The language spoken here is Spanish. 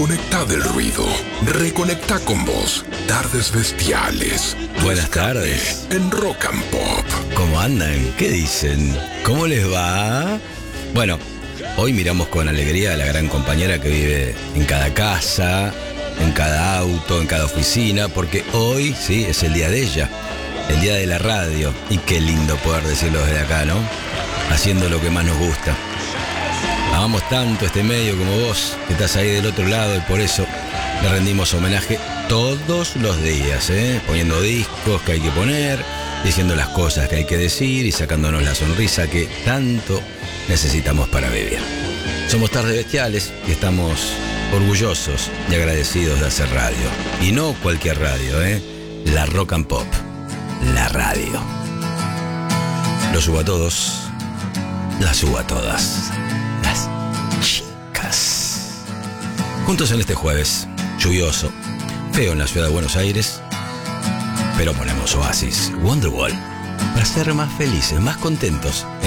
desconectá del ruido. Reconectá con vos. Tardes Bestiales. Buenas tardes. En Rock and Pop. ¿Cómo andan? ¿Qué dicen? ¿Cómo les va? Bueno, hoy miramos con alegría a la gran compañera que vive en cada casa, en cada auto, en cada oficina, porque hoy, sí, es el día de ella, el día de la radio. Y qué lindo poder decirlo desde acá, ¿no? Haciendo lo que más nos gusta. Amamos tanto este medio como vos, que estás ahí del otro lado, y por eso le rendimos homenaje todos los días, poniendo discos que hay que poner, diciendo las cosas que hay que decir y sacándonos la sonrisa que tanto necesitamos para vivir. Somos Tardes Bestiales y estamos orgullosos y agradecidos de hacer radio. Y no cualquier radio, la Rock and Pop, la radio. Lo subo a todos, la subo a todas, las chicas. Juntos en este jueves, lluvioso, feo en la ciudad de Buenos Aires, pero ponemos Oasis, Wonderwall, para ser más felices, más contentos